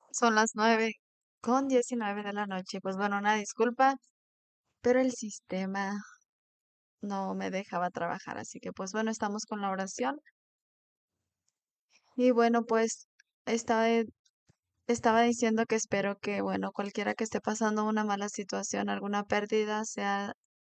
Son las 9:19 de la noche. Pues bueno, una disculpa, pero el sistema no me dejaba trabajar, así que pues bueno, estamos con la oración. Y bueno, pues estaba, estaba diciendo que espero que, bueno, cualquiera que esté pasando una mala situación, alguna pérdida, sea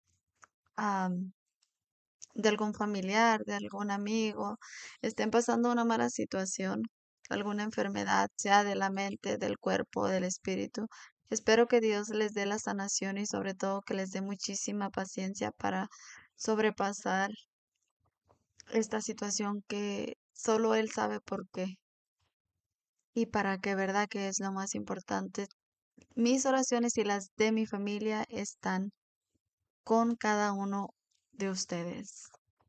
de algún familiar, de algún amigo, estén pasando una mala situación, alguna enfermedad, sea de la mente, del cuerpo, del espíritu. Espero que Dios les dé la sanación y sobre todo que les dé muchísima paciencia para sobrepasar esta situación que solo Él sabe por qué y para que, verdad, que es lo más importante. Mis oraciones y las de mi familia están con cada uno de ustedes.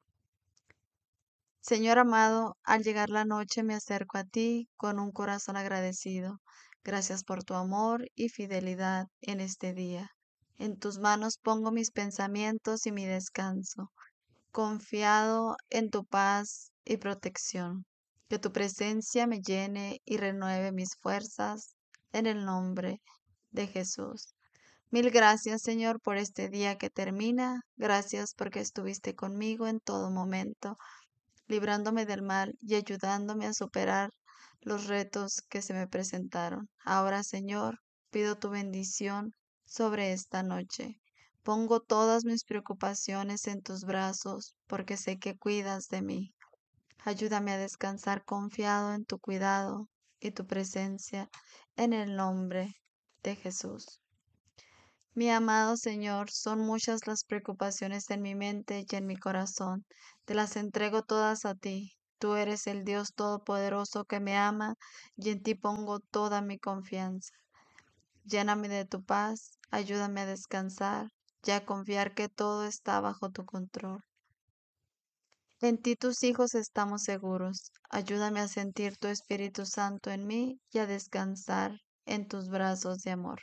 Señor amado, al llegar la noche me acerco a ti con un corazón agradecido. Gracias por tu amor y fidelidad en este día. En tus manos pongo mis pensamientos y mi descanso, confiado en tu paz y protección. Que tu presencia me llene y renueve mis fuerzas en el nombre de Jesús. Mil gracias, Señor, por este día que termina. Gracias porque estuviste conmigo en todo momento librándome del mal y ayudándome a superar los retos que se me presentaron. Ahora, Señor, pido tu bendición sobre esta noche. Pongo todas mis preocupaciones en tus brazos porque sé que cuidas de mí. Ayúdame a descansar confiado en tu cuidado y tu presencia en el nombre de Jesús. Mi amado Señor, son muchas las preocupaciones en mi mente y en mi corazón. Te las entrego todas a ti. Tú eres el Dios Todopoderoso que me ama y en ti pongo toda mi confianza. Lléname de tu paz, ayúdame a descansar y a confiar que todo está bajo tu control. En ti tus hijos estamos seguros. Ayúdame a sentir tu Espíritu Santo en mí y a descansar en tus brazos de amor.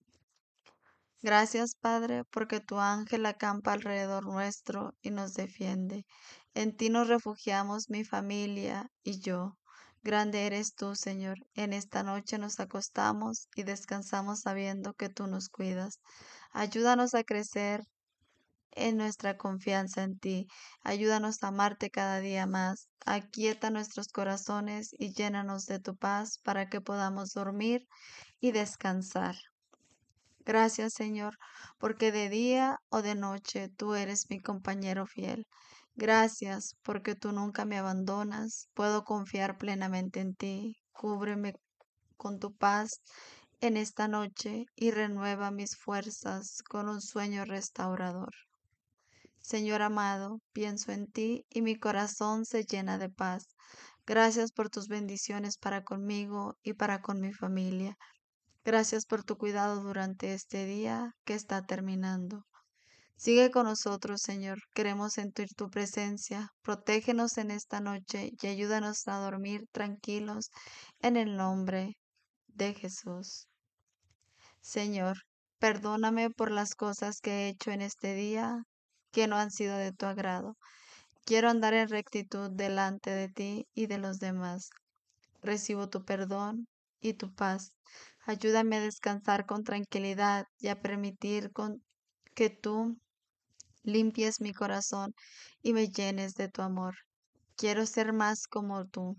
Gracias, Padre, porque tu ángel acampa alrededor nuestro y nos defiende. En ti nos refugiamos mi familia y yo. Grande eres tú, Señor. En esta noche nos acostamos y descansamos sabiendo que tú nos cuidas. Ayúdanos a crecer en nuestra confianza en ti. Ayúdanos a amarte cada día más. Aquieta nuestros corazones y llénanos de tu paz para que podamos dormir y descansar. Gracias, Señor, porque de día o de noche tú eres mi compañero fiel. Gracias, porque tú nunca me abandonas. Puedo confiar plenamente en ti. Cúbreme con tu paz en esta noche y renueva mis fuerzas con un sueño restaurador. Señor amado, pienso en ti y mi corazón se llena de paz. Gracias por tus bendiciones para conmigo y para con mi familia. Gracias por tu cuidado durante este día que está terminando. Sigue con nosotros, Señor. Queremos sentir tu presencia. Protégenos en esta noche y ayúdanos a dormir tranquilos en el nombre de Jesús. Señor, perdóname por las cosas que he hecho en este día que no han sido de tu agrado. Quiero andar en rectitud delante de ti y de los demás. Recibo tu perdón y tu paz. Ayúdame a descansar con tranquilidad y a permitir que tú limpies mi corazón y me llenes de tu amor. Quiero ser más como tú.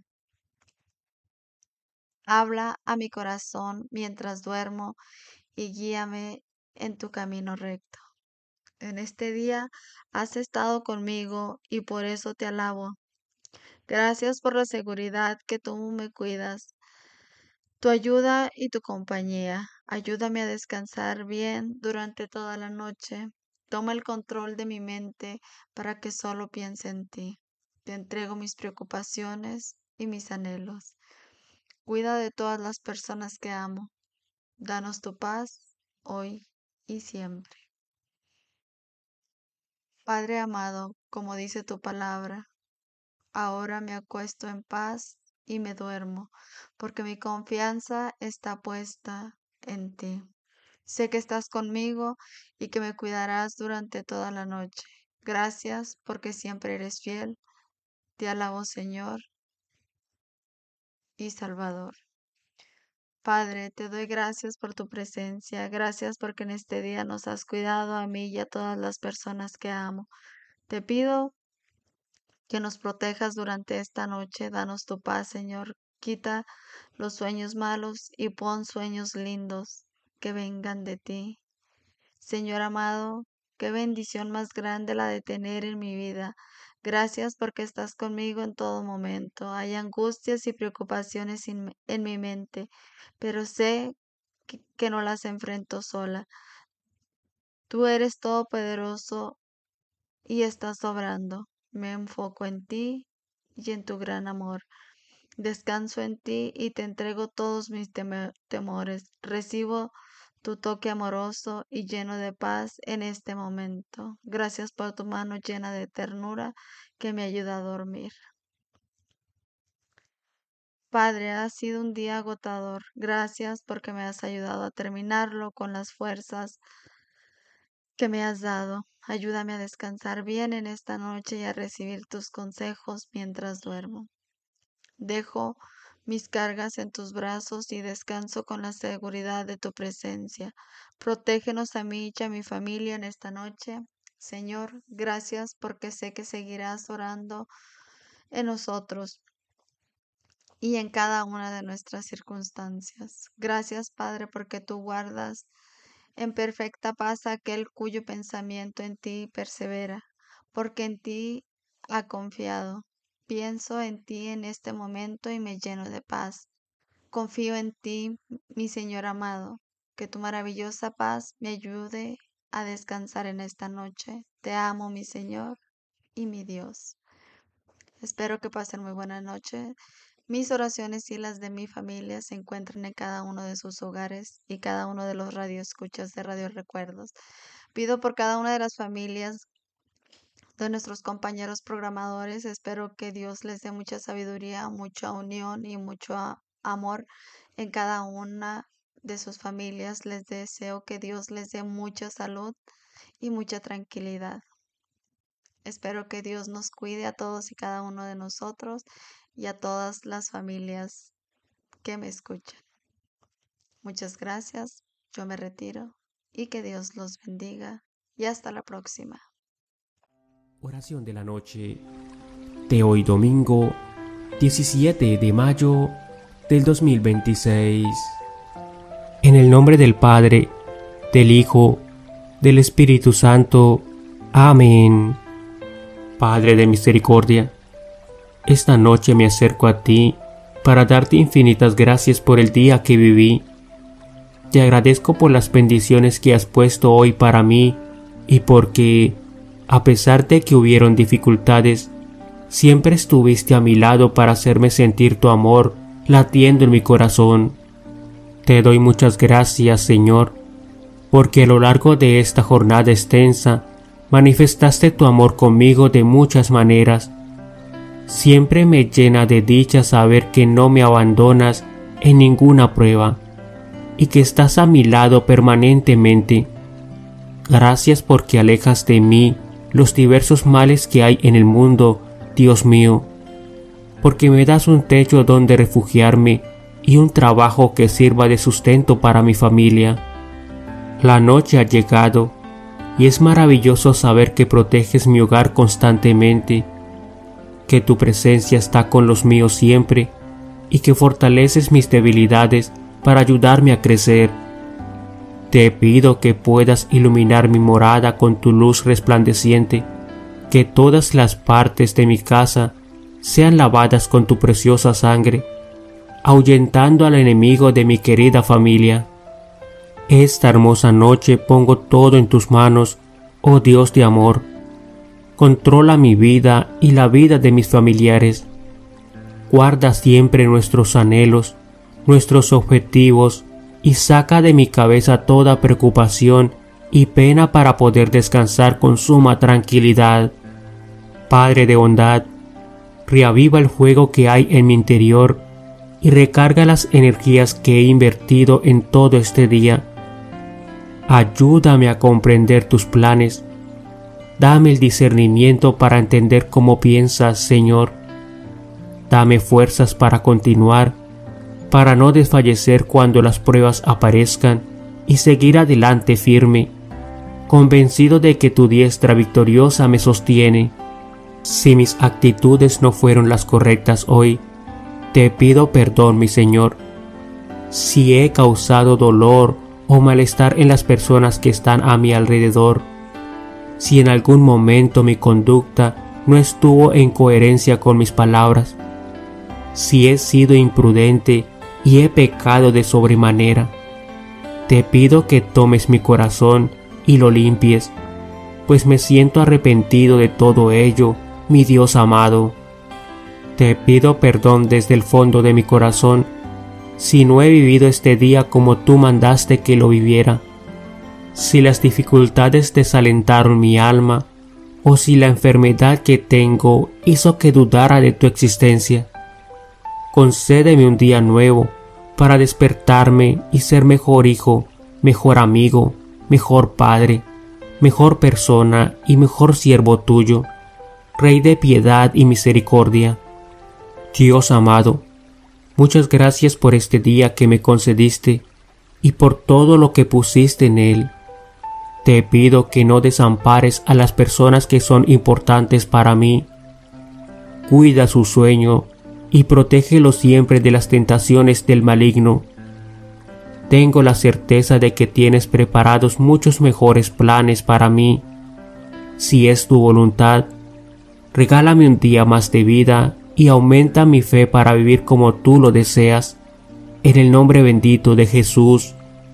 Habla a mi corazón mientras duermo y guíame en tu camino recto. En este día has estado conmigo y por eso te alabo. Gracias por la seguridad que tú me cuidas, tu ayuda y tu compañía. Ayúdame a descansar bien durante toda la noche. Toma el control de mi mente para que solo piense en ti. Te entrego mis preocupaciones y mis anhelos. Cuida de todas las personas que amo. Danos tu paz hoy y siempre. Padre amado, como dice tu palabra, ahora me acuesto en paz y me duermo, porque mi confianza está puesta en ti. Sé que estás conmigo y que me cuidarás durante toda la noche. Gracias porque siempre eres fiel. Te alabo, Señor y Salvador. Padre, te doy gracias por tu presencia, gracias porque en este día nos has cuidado a mí y a todas las personas que amo. Te pido que nos protejas durante esta noche, danos tu paz, Señor. Quita los sueños malos y pon sueños lindos que vengan de ti. Señor amado, qué bendición más grande la de tener en mi vida. Gracias porque estás conmigo en todo momento. Hay angustias y preocupaciones en mi mente, pero sé que no las enfrento sola. Tú eres todopoderoso y estás obrando. Me enfoco en ti y en tu gran amor. Descanso en ti y te entrego todos mis temores. Recibo tu toque amoroso y lleno de paz en este momento. Gracias por tu mano llena de ternura que me ayuda a dormir. Padre, ha sido un día agotador. Gracias porque me has ayudado a terminarlo con las fuerzas que me has dado. Ayúdame a descansar bien en esta noche y a recibir tus consejos mientras duermo. Dejo mis cargas en tus brazos y descanso con la seguridad de tu presencia. Protégenos a mí y a mi familia en esta noche. Señor, gracias porque sé que seguirás orando en nosotros y en cada una de nuestras circunstancias. Gracias, Padre, porque tú guardas en perfecta paz aquel cuyo pensamiento en ti persevera, porque en ti ha confiado. Pienso en ti en este momento y me lleno de paz. Confío en ti, mi Señor amado, que tu maravillosa paz me ayude a descansar en esta noche. Te amo, mi Señor y mi Dios. Espero que pasen muy buena noche. Mis oraciones y las de mi familia se encuentran en cada uno de sus hogares y cada uno de los radioescuchas de Radio Recuerdos. Pido por cada una de las familias de nuestros compañeros programadores. Espero que Dios les dé mucha sabiduría, mucha unión y mucho amor en cada una de sus familias. Les deseo que Dios les dé mucha salud y mucha tranquilidad. Espero que Dios nos cuide a todos y cada uno de nosotros y a todas las familias que me escuchan. Muchas gracias, yo me retiro y que Dios los bendiga y hasta la próxima. Oración de la noche de hoy domingo 17 de mayo del 2026. En el nombre del Padre, del Hijo, del Espíritu Santo. Amén. Padre de misericordia, esta noche me acerco a ti para darte infinitas gracias por el día que viví. Te agradezco por las bendiciones que has puesto hoy para mí y porque, a pesar de que hubieron dificultades, siempre estuviste a mi lado para hacerme sentir tu amor latiendo en mi corazón. Te doy muchas gracias, Señor, porque a lo largo de esta jornada extensa manifestaste tu amor conmigo de muchas maneras. Siempre me llena de dicha saber que no me abandonas en ninguna prueba y que estás a mi lado permanentemente. Gracias porque alejas de mí los diversos males que hay en el mundo, Dios mío, porque me das un techo donde refugiarme y un trabajo que sirva de sustento para mi familia. La noche ha llegado y es maravilloso saber que proteges mi hogar constantemente, que tu presencia está con los míos siempre y que fortaleces mis debilidades para ayudarme a crecer. Te pido que puedas iluminar mi morada con tu luz resplandeciente, que todas las partes de mi casa sean lavadas con tu preciosa sangre, ahuyentando al enemigo de mi querida familia. Esta hermosa noche pongo todo en tus manos, oh Dios de amor. Controla mi vida y la vida de mis familiares. Guarda siempre nuestros anhelos, nuestros objetivos, y saca de mi cabeza toda preocupación y pena para poder descansar con suma tranquilidad. Padre de bondad, reaviva el fuego que hay en mi interior y recarga las energías que he invertido en todo este día. Ayúdame a comprender tus planes. Dame el discernimiento para entender cómo piensas, Señor. Dame fuerzas para continuar para no desfallecer cuando las pruebas aparezcan y seguir adelante firme, convencido de que tu diestra victoriosa me sostiene. Si mis actitudes no fueron las correctas hoy, te pido perdón, mi Señor. Si he causado dolor o malestar en las personas que están a mi alrededor, si en algún momento mi conducta no estuvo en coherencia con mis palabras, si he sido imprudente y he pecado de sobremanera, te pido que tomes mi corazón y lo limpies, pues me siento arrepentido de todo ello, mi Dios amado. Te pido perdón desde el fondo de mi corazón si no he vivido este día como tú mandaste que lo viviera, si las dificultades desalentaron mi alma, o si la enfermedad que tengo hizo que dudara de tu existencia. Concédeme un día nuevo para despertarme y ser mejor hijo, mejor amigo, mejor padre, mejor persona y mejor siervo tuyo, Rey de piedad y misericordia. Dios amado, muchas gracias por este día que me concediste y por todo lo que pusiste en él. Te pido que no desampares a las personas que son importantes para mí. Cuida su sueño y protégelo siempre de las tentaciones del maligno. Tengo la certeza de que tienes preparados muchos mejores planes para mí. Si es tu voluntad, regálame un día más de vida y aumenta mi fe para vivir como tú lo deseas. En el nombre bendito de Jesús.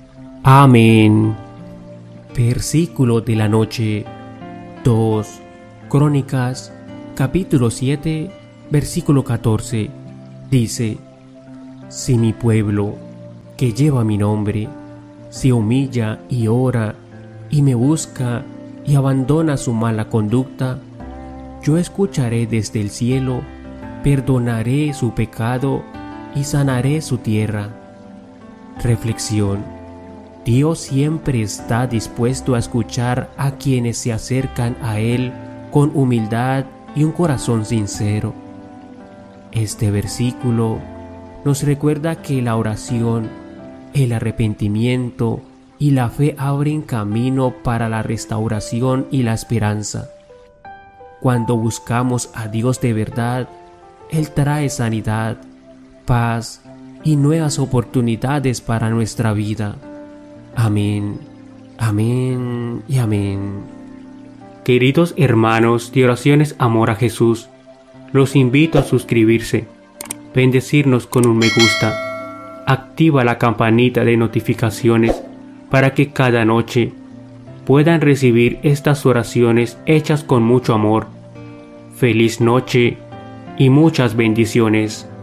Amén. Versículo de la noche. 2 Crónicas, capítulo 7, versículo 14. Dice: Si mi pueblo, que lleva mi nombre, se humilla y ora, y me busca y abandona su mala conducta, yo escucharé desde el cielo, perdonaré su pecado y sanaré su tierra. Reflexión: Dios siempre está dispuesto a escuchar a quienes se acercan a Él con humildad y un corazón sincero. Este versículo nos recuerda que la oración, el arrepentimiento y la fe abren camino para la restauración y la esperanza. Cuando buscamos a Dios de verdad, Él trae sanidad, paz y nuevas oportunidades para nuestra vida. Amén, amén y amén. Queridos hermanos de Oraciones Amor a Jesús, los invito a suscribirse, bendecirnos con un me gusta, activa la campanita de notificaciones para que cada noche puedan recibir estas oraciones hechas con mucho amor. Feliz noche y muchas bendiciones.